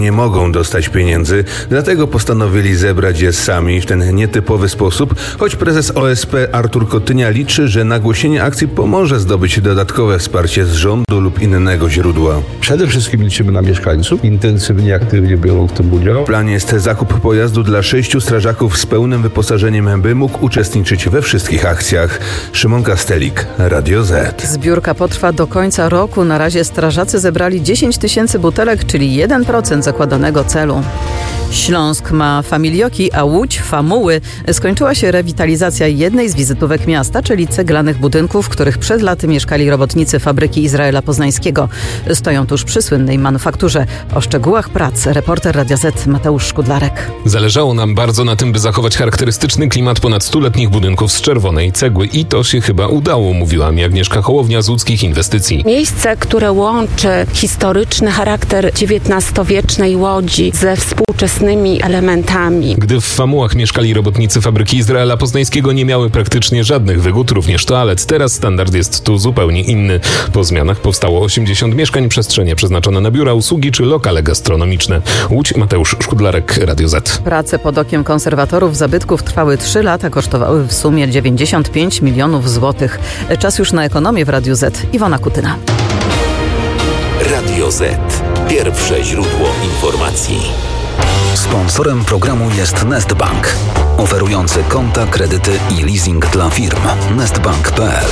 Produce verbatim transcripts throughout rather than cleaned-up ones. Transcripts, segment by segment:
nie mogą dostać pieniędzy, dlatego postanowili zebrać je sami w ten nietypowy sposób, choć prezes O S P Artur Kotynia liczy, że nagłośnienie akcji pomoże zdobyć dodatkowe wsparcie z rządu lub innego źródła. Przede wszystkim liczymy na mieszkańców, intensywnie, aktywnie biorą w tym udział. W planie jest zakup pojazdu dla sześciu strażaków z pełnym wyposażeniem, by mógł uczestniczyć we wszystkich akcjach. Szymon Kastelik, Radio Z. Zbiórka potrwa do końca roku. Na razie strażacy zebrali dziesięć tysięcy butelek, czyli jeden procent zakładanego celu. Śląsk ma familioki, a Łódź famuły. Skończyła się rewitalizacja jednej z wizytówek miasta, czyli ceglanych budynków, w których przed laty mieszkali robotnicy fabryki Izraela Poznańskiego. Stoją tuż przy słynnej manufakturze. O szczegółach prac reporter Radia Z Mateusz Szkudlarek. Zależało nam bardzo na tym, by zachować charakterystyczny klimat ponad stuletnich budynków z czerwonej cegły i to się chyba udało, mówiła mi Agnieszka Hołownia z Łódzkich Inwestycji. Miejsce, które łączy historyczny charakter dziewiętnastowiecznej Łodzi ze współczesnymi elementami. Gdy w Famułach mieszkali robotnicy fabryki Izraela Poznańskiego, nie miały praktycznie żadnych wygód, również toalet. Teraz standard jest tu zupełnie inny. Po zmianach powstało osiemdziesiąt mieszkań, przestrzenie przeznaczone na biura, usługi czy lokale gastronomiczne. Łódź, Mateusz Szkudlarek, Radio Z. Prace pod okiem konserwatorów zabytków trwały trzy lata, kosztowały w sumie dziewięćdziesiąt pięć milionów złotych. Czas już na ekonomię w Radiu Z. Iwona Kutyna. Radio Z. Pierwsze źródło informacji. Sponsorem programu jest Nestbank, oferujący konta, kredyty i leasing dla firm. nestbank kropka p l.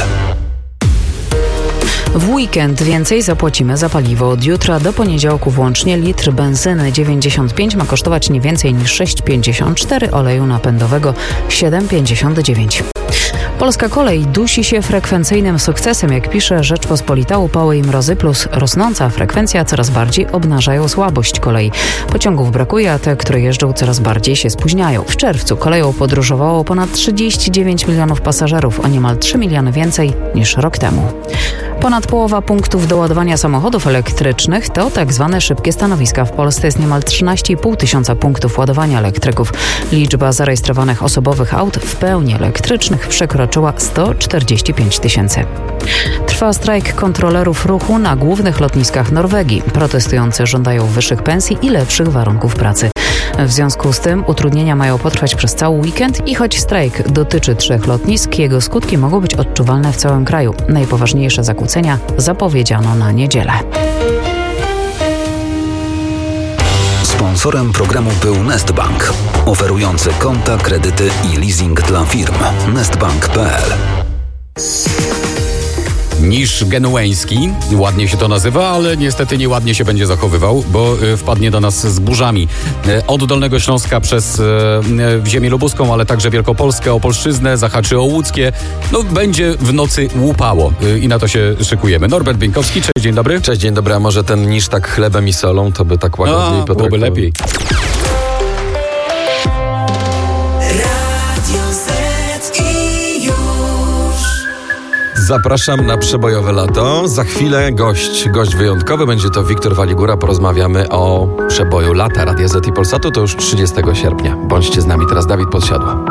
W weekend więcej zapłacimy za paliwo. Od jutra do poniedziałku włącznie litr benzyny dziewięćdziesiąt pięć ma kosztować nie więcej niż sześć pięćdziesiąt cztery, oleju napędowego siedem pięćdziesiąt dziewięć. Polska kolej dusi się frekwencyjnym sukcesem. Jak pisze Rzeczpospolita, upały i mrozy plus rosnąca frekwencja coraz bardziej obnażają słabość kolei. Pociągów brakuje, a te, które jeżdżą, coraz bardziej się spóźniają. W czerwcu koleją podróżowało ponad trzydzieści dziewięć milionów pasażerów, o niemal trzy miliony więcej niż rok temu. Ponad połowa punktów do ładowania samochodów elektrycznych to tak zwane szybkie stanowiska. W Polsce jest niemal trzynaście i pół tysiąca punktów ładowania elektryków. Liczba zarejestrowanych osobowych aut w pełni elektrycznych przekroczyła sto czterdzieści pięć tysięcy. Trwa strajk kontrolerów ruchu na głównych lotniskach Norwegii. Protestujący żądają wyższych pensji i lepszych warunków pracy. W związku z tym utrudnienia mają potrwać przez cały weekend i choć strajk dotyczy trzech lotnisk, jego skutki mogą być odczuwalne w całym kraju. Najpoważniejsze zakłócenia zapowiedziano na niedzielę. Sponsorem programu był Nestbank, oferujący konta, kredyty i leasing dla firm. nestbank kropka p l. Niż genueński, ładnie się to nazywa, ale niestety nieładnie się będzie zachowywał, bo wpadnie do nas z burzami. Od Dolnego Śląska przez ziemię lubuską, ale także Wielkopolskę, Opolszczyznę, zahaczy o łódzkie. No będzie w nocy łupało i na to się szykujemy. Norbert Bieńkowski, cześć, dzień dobry. Cześć, dzień dobry, a może ten niż tak chlebem i solą, to by tak łagodniej... A, byłoby lepiej. Zapraszam na przebojowe lato. Za chwilę gość, gość wyjątkowy. Będzie to Wiktor Waligura. Porozmawiamy o przeboju lata Radia Z i Polsatu. To już trzydziestego sierpnia. Bądźcie z nami. Teraz Dawid Podsiadło.